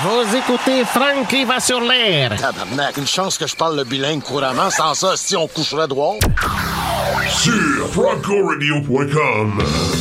Vous écoutez Frankie va sur l'air. Tabarnak, une chance que je parle le bilingue couramment. Sans ça, si on coucherait droit. Sur francoradio.com.